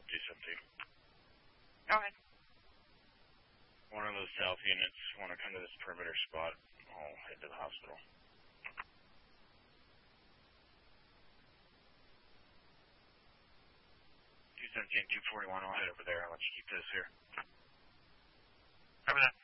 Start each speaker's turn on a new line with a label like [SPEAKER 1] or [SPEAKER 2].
[SPEAKER 1] up 217.
[SPEAKER 2] Go ahead.
[SPEAKER 1] One of those south units want to come to this perimeter spot. I'll head to the hospital. 217, 241, I'll head over there. I'll let you keep this here.
[SPEAKER 2] Over there.